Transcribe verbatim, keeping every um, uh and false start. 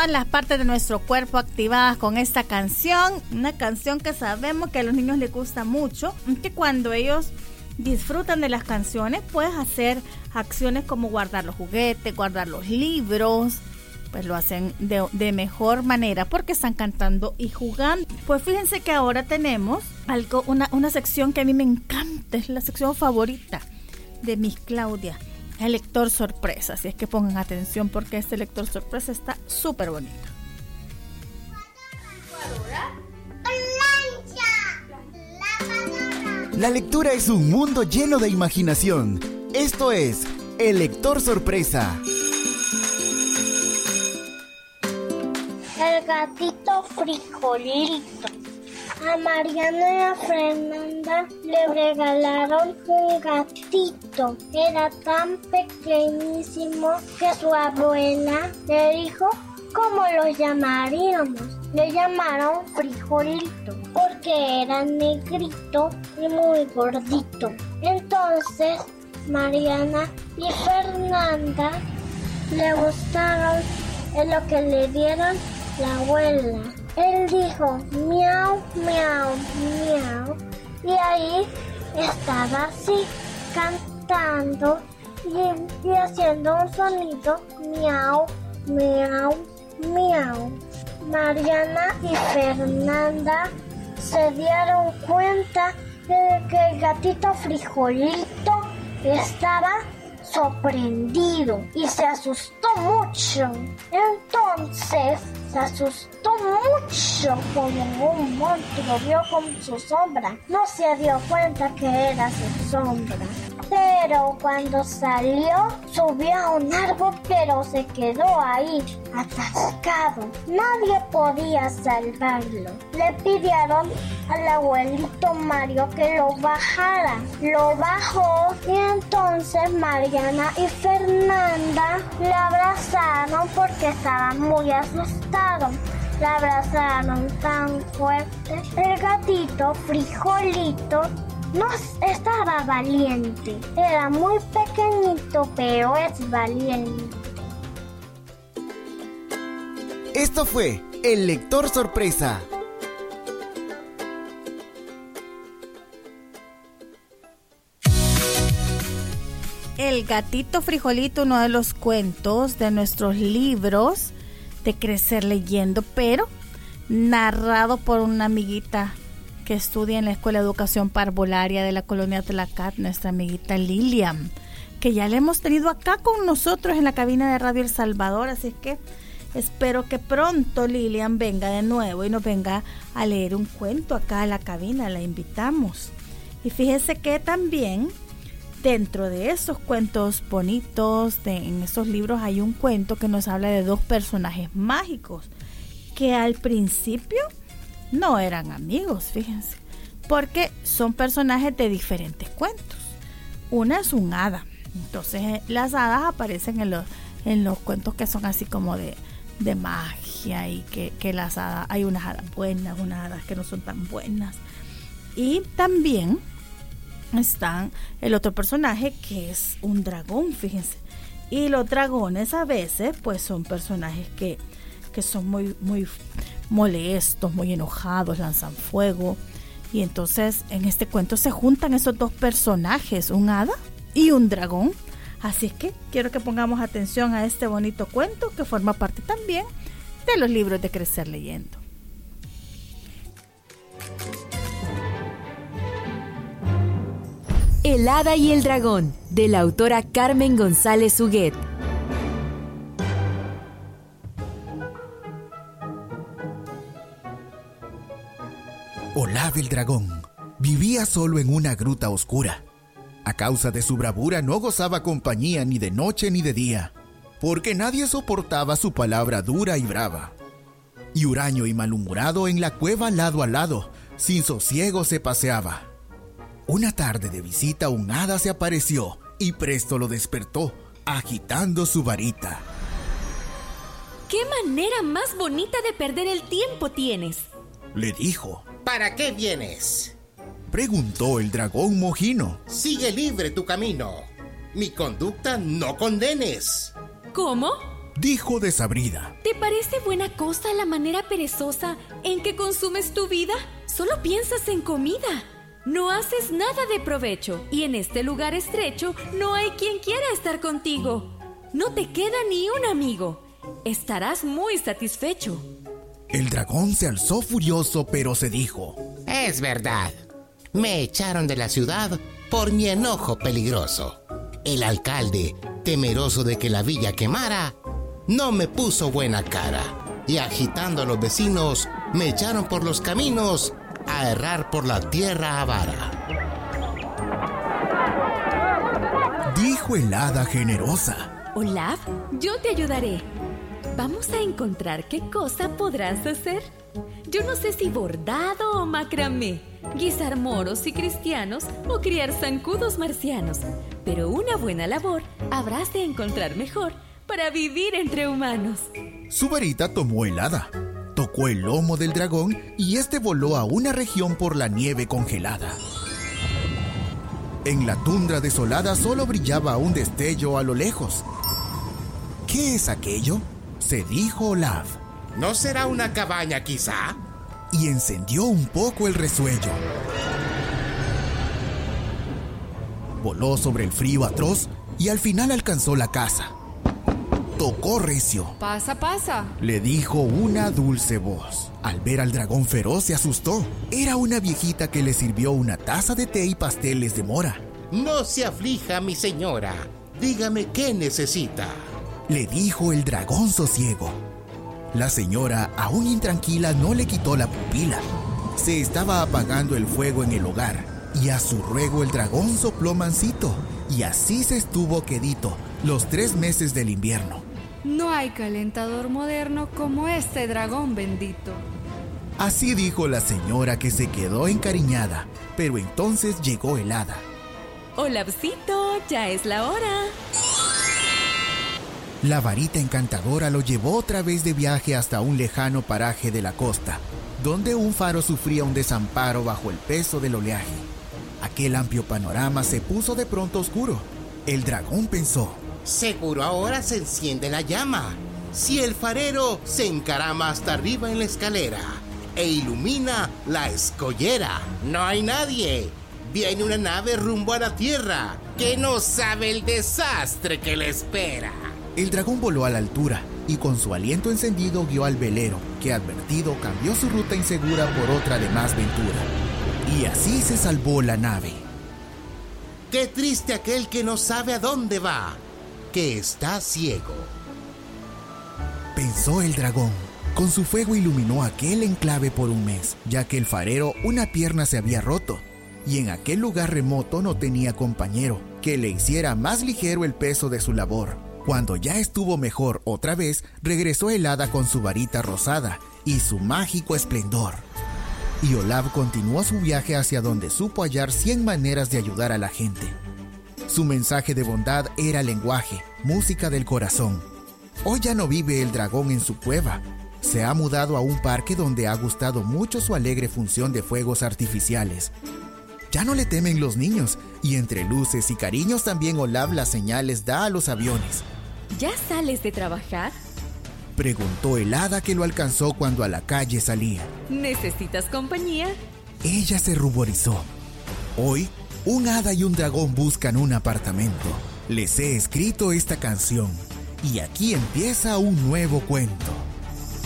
todas las partes de nuestro cuerpo activadas con esta canción, una canción que sabemos que a los niños les gusta mucho, que cuando ellos disfrutan de las canciones, puedes hacer acciones como guardar los juguetes, guardar los libros, pues lo hacen de, de mejor manera porque están cantando y jugando. Pues fíjense que ahora tenemos algo, una, una sección que a mí me encanta, es la sección favorita de Miss Claudia, el lector sorpresa. Así es que pongan atención porque este lector sorpresa está súper bonito. La lectura es un mundo lleno de imaginación. Esto es el lector sorpresa. El gatito frijolito. A Mariana y a Fernanda le regalaron un gatito. Era tan pequeñísimo que su abuela le dijo cómo lo llamaríamos. Le llamaron frijolito porque era negrito y muy gordito. Entonces Mariana y Fernanda le gustaron en lo que le dieron la abuela. Él dijo miau, miau, miau, y ahí estaba así, cantando y, y haciendo un sonido miau, miau, miau. Mariana y Fernanda se dieron cuenta de que el gatito frijolito estaba sorprendido y se asustó mucho. Entonces se asustó mucho como un monstruo vio con su sombra. No se dio cuenta que era su sombra. Pero cuando salió, subió a un árbol, pero se quedó ahí, atascado. Nadie podía salvarlo. Le pidieron al abuelito Mario que lo bajara. Lo bajó y entonces Mariana y Fernanda le abrazaron porque estaban muy asustados. La abrazaron tan fuerte. El gatito frijolito no estaba valiente, era muy pequeñito, pero es valiente. Esto fue el lector sorpresa. El gatito frijolito, uno de los cuentos de nuestros libros de Crecer Leyendo, pero narrado por una amiguita que estudia en la Escuela de Educación Parvularia de la Colonia Tlacat, nuestra amiguita Lilian, que ya la hemos tenido acá con nosotros en la cabina de Radio El Salvador, así es que espero que pronto Lilian venga de nuevo y nos venga a leer un cuento acá a la cabina, la invitamos. Y fíjese que también dentro de esos cuentos bonitos, de, en esos libros hay un cuento que nos habla de dos personajes mágicos que al principio no eran amigos, fíjense, porque son personajes de diferentes cuentos. Una es un hada, entonces las hadas aparecen en los, en los cuentos que son así como de, de magia y que, que las hadas, hay unas hadas buenas, unas hadas que no son tan buenas. Y también están el otro personaje que es un dragón, fíjense. Y los dragones a veces pues son personajes que, que son muy, muy molestos, muy enojados, lanzan fuego. Y entonces en este cuento se juntan esos dos personajes, un hada y un dragón. Así es que quiero que pongamos atención a este bonito cuento que forma parte también de los libros de Crecer Leyendo. El hada y el dragón, de la autora Carmen González Huguet. Olave el dragón vivía solo en una gruta oscura. A causa de su bravura no gozaba compañía ni de noche ni de día, porque nadie soportaba su palabra dura y brava. Y huraño y malhumorado en la cueva lado a lado, sin sosiego se paseaba. Una tarde de visita un hada se apareció y presto lo despertó, agitando su varita. ¿Qué manera más bonita de perder el tiempo tienes?, le dijo. ¿Para qué vienes?, preguntó el dragón mojino. Sigue libre tu camino. Mi conducta no condenes. ¿Cómo? dijo desabrida. ¿Te parece buena cosa la manera perezosa en que consumes tu vida? Solo piensas en comida. No haces nada de provecho y en este lugar estrecho no hay quien quiera estar contigo. No te queda ni un amigo. Estarás muy satisfecho. El dragón se alzó furioso, pero se dijo: Es verdad. Me echaron de la ciudad por mi enojo peligroso. El alcalde, temeroso de que la villa quemara, no me puso buena cara. Y agitando a los vecinos, me echaron por los caminos a errar por la tierra avara. Dijo el hada generosa: Olaf, yo te ayudaré. Vamos a encontrar qué cosa podrás hacer. Yo no sé si bordado o macramé, guisar moros y cristianos o criar zancudos marcianos, pero una buena labor habrás de encontrar mejor para vivir entre humanos. Su varita tomó el hada, tocó el lomo del dragón y este voló a una región por la nieve congelada. En la tundra desolada solo brillaba un destello a lo lejos. ¿Qué es aquello?, se dijo Olaf. ¿No será una cabaña quizá? Y encendió un poco el resuello. Voló sobre el frío atroz y al final alcanzó la casa. Tocó recio. Pasa, pasa, le dijo una dulce voz. Al ver al dragón feroz se asustó. Era una viejita que le sirvió una taza de té y pasteles de mora. No se aflija, mi señora. Dígame qué necesita, le dijo el dragón sosiego. La señora, aún intranquila, no le quitó la pupila. Se estaba apagando el fuego en el hogar, y a su ruego el dragón sopló mansito, y así se estuvo quedito los tres meses del invierno. No hay calentador moderno como este dragón bendito. Así dijo la señora, que se quedó encariñada, pero entonces llegó el hada. Olafcito, ya es la hora. La varita encantadora lo llevó otra vez de viaje hasta un lejano paraje de la costa, donde un faro sufría un desamparo bajo el peso del oleaje. Aquel amplio panorama se puso de pronto oscuro. El dragón pensó: seguro ahora se enciende la llama. Si el farero se encarama hasta arriba en la escalera e ilumina la escollera, no hay nadie. Viene una nave rumbo a la tierra que no sabe el desastre que le espera. El dragón voló a la altura y con su aliento encendido guió al velero, que advertido cambió su ruta insegura por otra de más ventura. Y así se salvó la nave. Qué triste aquel que no sabe a dónde va, que está ciego, pensó el dragón. Con su fuego iluminó aquel enclave por un mes, ya que el farero una pierna se había roto, y en aquel lugar remoto no tenía compañero que le hiciera más ligero el peso de su labor. Cuando ya estuvo mejor otra vez, regresó el hada con su varita rosada y su mágico esplendor. Y Olaf continuó su viaje hacia donde supo hallar cien maneras de ayudar a la gente. Su mensaje de bondad era lenguaje, música del corazón. Hoy ya no vive el dragón en su cueva. Se ha mudado a un parque donde ha gustado mucho su alegre función de fuegos artificiales. Ya no le temen los niños, y entre luces y cariños también Olaf las señales da a los aviones. ¿Ya sales de trabajar?, preguntó el hada, que lo alcanzó cuando a la calle salía. ¿Necesitas compañía? Ella se ruborizó. Hoy, un hada y un dragón buscan un apartamento. Les he escrito esta canción, y aquí empieza un nuevo cuento.